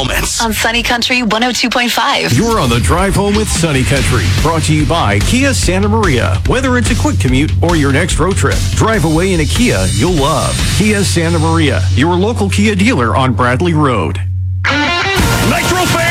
moments. On Sunny Country 102.5. You're on the drive home with Sunny Country. Brought to you by Kia Santa Maria. Whether it's a quick commute or your next road trip, drive away in a Kia you'll love. Kia Santa Maria, your local Kia dealer on Bradley Road. Nitro fans!